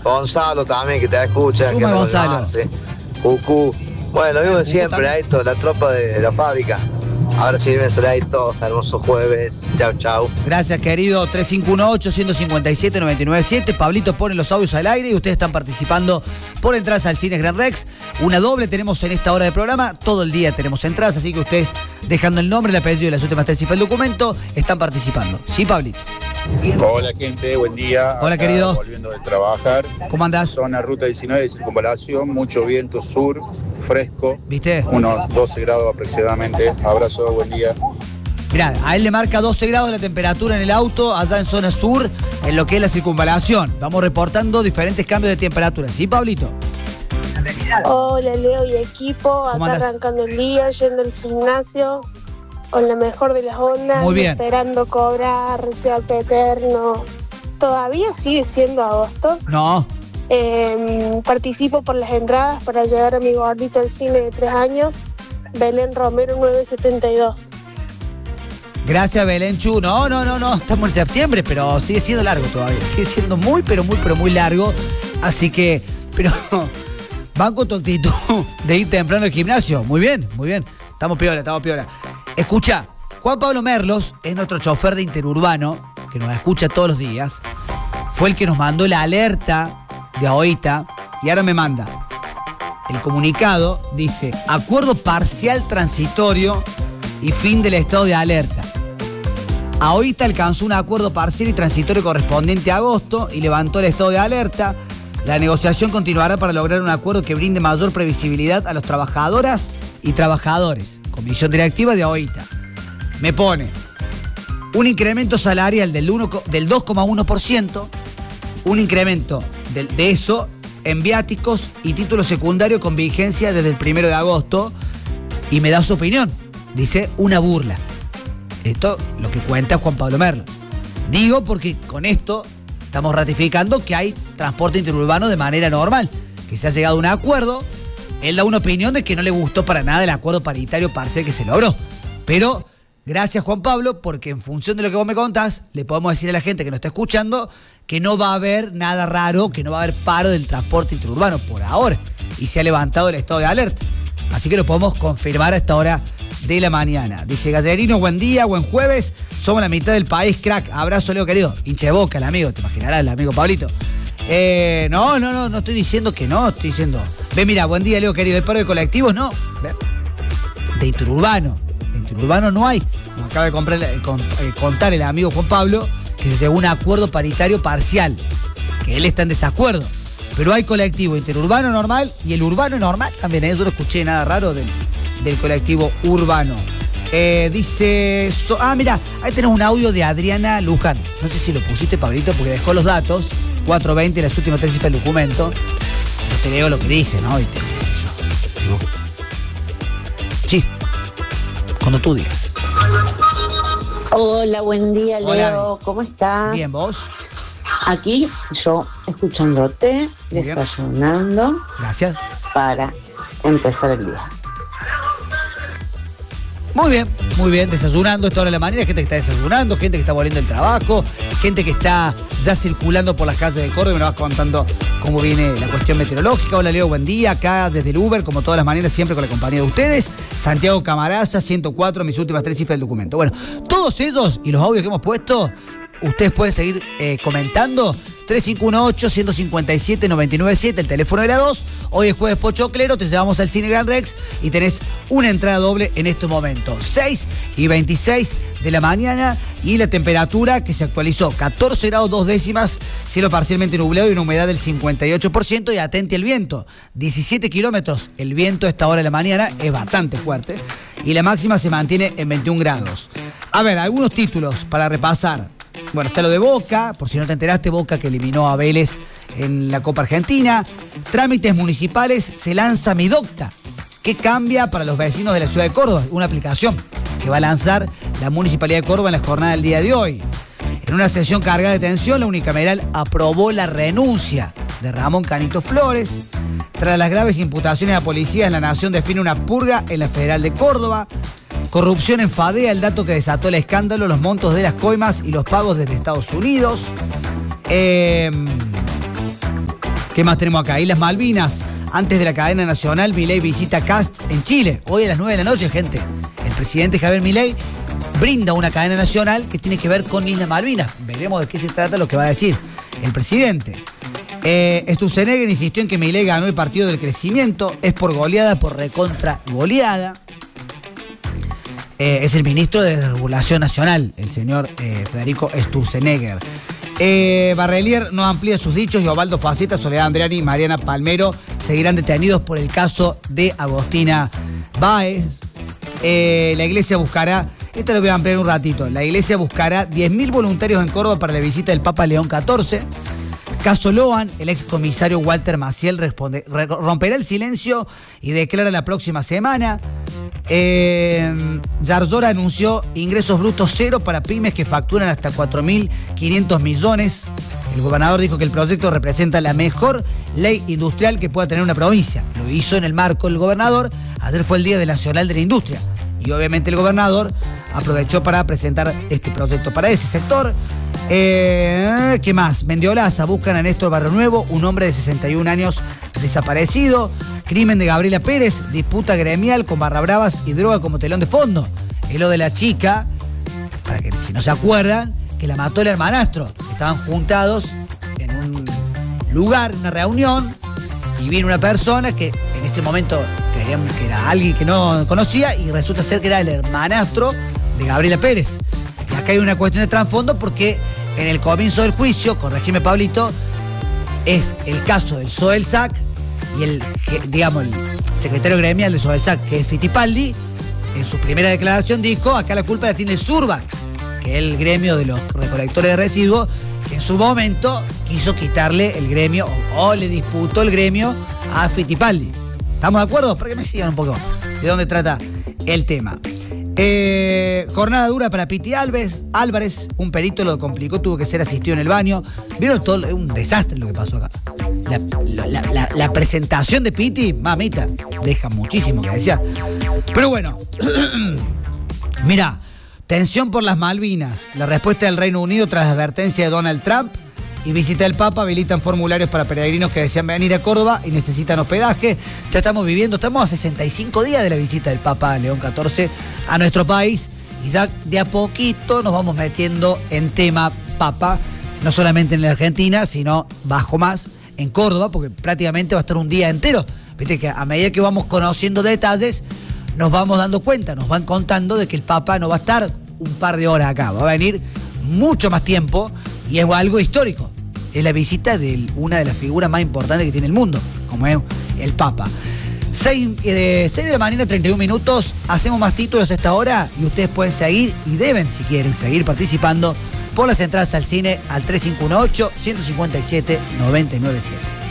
Gonzalo también, que te escucha. Suma, Gonzalo. Cucú. Bueno, lo mismo de siempre, ahí toda la tropa de la fábrica. Ahora sí, me será ahí todo. Hermoso jueves. Chau, chau. Gracias, querido. 351-857-997. Pablito pone los audios al aire y ustedes están participando por entradas al Cine Gran Rex. Una doble tenemos en esta hora de programa. Todo el día tenemos entradas, así que ustedes, dejando el nombre, el apellido y las últimas tres cifras del documento, están participando. ¿Sí, Pablito? Hola, gente. Buen día. Hola, acá, querido. Volviendo de trabajar. ¿Cómo andás? Zona Ruta 19 de circunvalación. Mucho viento sur, fresco. ¿Viste? Unos 12 grados aproximadamente. Abrazo, buen día. Mirá, a él le marca 12 grados la temperatura en el auto, allá en zona sur, en lo que es la circunvalación. Vamos reportando diferentes cambios de temperatura. ¿Sí, Pablito? Hola, Leo y equipo. ¿Cómo Acá andás? arrancando el día, yendo al gimnasio, con la mejor de las ondas. Muy bien. Esperando cobrar, se hace eterno. Todavía sigue siendo agosto. No. Participo por las entradas para llevar a mi gordito al cine de 3 años. Belén Romero 972. Gracias, Belenchu. No. Estamos en septiembre, pero sigue siendo largo todavía. Sigue siendo muy largo. Así que, pero banco tu actitud de ir temprano al gimnasio. Muy bien. Estamos piola. Escucha, Juan Pablo Merlos es nuestro chofer de Interurbano, que nos escucha todos los días. Fue el que nos mandó la alerta de AOITA y ahora me manda el comunicado. Dice: acuerdo parcial transitorio y fin del estado de alerta. AOITA alcanzó un acuerdo parcial y transitorio correspondiente a agosto y levantó el estado de alerta. La negociación continuará para lograr un acuerdo que brinde mayor previsibilidad a los trabajadoras y trabajadores. Comisión directiva de AOITA. Me pone un incremento salarial del 2,1%, un incremento de eso en viáticos y títulos secundarios con vigencia desde el 1 de agosto y me da su opinión. Dice: una burla. Esto lo que cuenta Juan Pablo Merlos. Digo porque con esto estamos ratificando que hay transporte interurbano de manera normal, que se ha llegado a un acuerdo. Él da una opinión de que no le gustó para nada el acuerdo paritario parcial que se logró. Pero gracias, Juan Pablo, porque en función de lo que vos me contás, le podemos decir a la gente que nos está escuchando que no va a haber nada raro, que no va a haber paro del transporte interurbano por ahora. Y se ha levantado el estado de alerta. Así que lo podemos confirmar a esta hora de la mañana. Dice Gallerino: buen día, buen jueves. Somos la mitad del país, crack. Abrazo, Leo, querido. Hincha de Boca, el amigo. Te imaginarás, el amigo Pablito. No estoy diciendo que no. Estoy diciendo... Ve, mira, buen día, Leo, querido. ¿Hay paro de colectivos? No. De interurbano. De interurbano no hay. Nos acaba de contar el amigo Juan Pablo que se llegó a un acuerdo paritario parcial. Que él está en desacuerdo. Pero hay colectivo interurbano normal y el urbano normal también. Yo no escuché nada raro del colectivo urbano. Dice... mira, ahí tenemos un audio de Adriana Luján. No sé si lo pusiste, Pablito, porque dejó los datos. 420, las últimas tres cifras del documento. No te leo lo que dice, ¿no? Sí. Cuando tú digas. Hola, buen día, Leo. Hola. ¿Cómo estás? Bien, ¿vos? Aquí yo escuchándote, Muy bien. desayunando Gracias. para empezar el día. Muy bien, desayunando esta hora de la mañana, gente que está desayunando, gente que está volviendo del trabajo, gente que está ya circulando por las calles de Córdoba y me vas contando cómo viene la cuestión meteorológica. Hola, Leo, buen día, acá desde el Uber, como todas las mañanas, siempre con la compañía de ustedes. Santiago Camaraza, 104, mis últimas tres cifras del documento. Bueno, todos ellos y los audios que hemos puesto, ustedes pueden seguir comentando. 3518-157-997, el teléfono de la 2. Hoy es jueves pochoclero, te llevamos al Cine Gran Rex y tenés una entrada doble en este momento. 6:26 de la mañana y la temperatura que se actualizó: 14 grados 2 décimas, cielo parcialmente nublado y una humedad del 58%. Y atente el viento, 17 kilómetros. El viento a esta hora de la mañana es bastante fuerte y la máxima se mantiene en 21 grados. A ver, algunos títulos para repasar. Bueno, está lo de Boca, por si no te enteraste, Boca que eliminó a Vélez en la Copa Argentina. Trámites municipales, se lanza Mi Docta. ¿Qué cambia para los vecinos de la ciudad de Córdoba? Una aplicación que va a lanzar la Municipalidad de Córdoba en la jornada del día de hoy. En una sesión cargada de tensión, la unicameral aprobó la renuncia de Ramón Canito Flores. Tras las graves imputaciones a policías, la Nación define una purga en la Federal de Córdoba. Corrupción en FADEA, el dato que desató el escándalo, los montos de las coimas y los pagos desde Estados Unidos. ¿Qué más tenemos acá? Islas Malvinas. Antes de la cadena nacional, Milei visita Cast en Chile. Hoy a las 9 de la noche, gente. El presidente Javier Milei brinda una cadena nacional que tiene que ver con Islas Malvinas. Veremos de qué se trata lo que va a decir el presidente. Sturzenegger insistió en que Milei ganó el partido del crecimiento. Es por goleada, por recontra goleada. Es el ministro de Desregulación Nacional, el señor Federico Sturzenegger. Barrelier no amplía sus dichos y Osvaldo Faceta, Soledad Andreani y Mariana Palmero seguirán detenidos por el caso de Agostina Báez. La iglesia buscará, esta lo voy a ampliar un ratito, la iglesia buscará 10.000 voluntarios en Córdoba para la visita del Papa León XIV. Caso Loan, el excomisario Walter Maciel romperá el silencio y declara la próxima semana. Yarzora anunció ingresos brutos cero para pymes que facturan hasta 4.500 millones. El gobernador dijo que el proyecto representa la mejor ley industrial que pueda tener una provincia. Lo hizo en el marco del gobernador. Ayer fue el Día Nacional de la Industria. Y obviamente el gobernador aprovechó para presentar este proyecto para ese sector. ¿Qué más? Mendiolaza, buscan a Néstor Barrio Nuevo, un hombre de 61 años desaparecido. Crimen de Gabriela Pérez, disputa gremial con barra bravas y droga como telón de fondo. Es lo de la chica, para que si no se acuerdan, que la mató el hermanastro. Estaban juntados en un lugar, una reunión, y viene una persona que en ese momento creían que era alguien que no conocía y resulta ser que era el hermanastro de Gabriela Pérez. Y acá hay una cuestión de trasfondo porque en el comienzo del juicio, corregime Pablito, es el caso del Soelsac y el secretario gremial de Soelsac, que es Fittipaldi, en su primera declaración dijo, acá la culpa la tiene el Surbac, que es el gremio de los recolectores de residuos, que en su momento quiso quitarle el gremio o le disputó el gremio a Fittipaldi. ¿Estamos de acuerdo? Para que me sigan un poco de dónde trata el tema. Jornada dura para Piti Álvarez, un perito lo complicó, tuvo que ser asistido en el baño. ¿Vieron todo? Es un desastre lo que pasó acá. La presentación de Piti, mamita, deja muchísimo que desear. Pero bueno, mira, tensión por las Malvinas. La respuesta del Reino Unido tras la advertencia de Donald Trump y visita del Papa habilitan formularios para peregrinos que desean venir a Córdoba y necesitan hospedaje. Ya estamos a 65 días de la visita del Papa León XIV a nuestro país y ya de a poquito nos vamos metiendo en tema Papa, no solamente en la Argentina, sino bajo más en Córdoba, porque prácticamente va a estar un día entero. Viste que a medida que vamos conociendo detalles, nos vamos dando cuenta, nos van contando de que el Papa no va a estar un par de horas acá, va a venir mucho más tiempo y es algo histórico. Es la visita de una de las figuras más importantes que tiene el mundo, como es el Papa. 6 de la mañana, 31 minutos. Hacemos más títulos a esta hora y ustedes pueden seguir y deben, si quieren, seguir participando por las entradas al cine al 3518-157-997.